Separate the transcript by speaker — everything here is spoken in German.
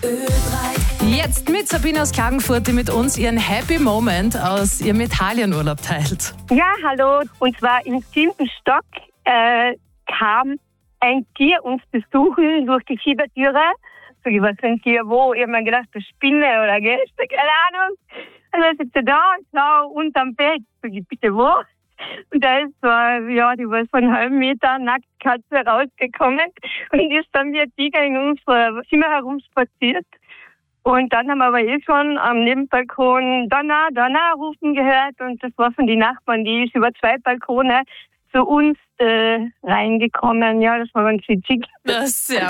Speaker 1: Jetzt mit Sabine aus Klagenfurt, die mit uns ihren Happy Moment aus ihrem Italienurlaub teilt.
Speaker 2: Ja, hallo. Und zwar im 7. Stock kam ein Tier uns besuchen durch die Schiebetüre. So, ich weiß nicht, wo. Ich habe mir gedacht, eine Spinne oder Gäste, keine Ahnung. Also ich sitze da, schau unterm Bett. So, bitte wo? Und da ist so, die war so einen halben Meter Nacktkatze rausgekommen und ist dann wie ein Tiger in unser Zimmer herumspaziert. Und dann haben wir aber schon am Nebenbalkon Donner, Donner rufen gehört und das war von den Nachbarn, die ist über 2 Balkone zu uns reingekommen. Ja, das war ganz witzig.
Speaker 1: Das ist ja